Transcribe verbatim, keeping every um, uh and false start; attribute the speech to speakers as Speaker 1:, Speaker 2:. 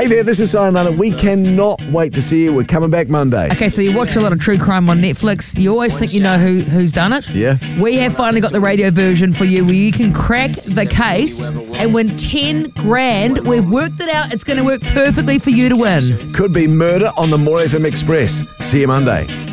Speaker 1: Hey there, this is Sayonara. We cannot wait to see you. We're coming back Monday.
Speaker 2: Okay, so you watch a lot of true crime on Netflix. You always think you know who who's done it.
Speaker 1: Yeah.
Speaker 2: We have finally got the radio version for you where you can crack the case and win ten grand. We've worked it out. It's going to work perfectly for you to win.
Speaker 1: Could be murder on the More F M Express. See you Monday.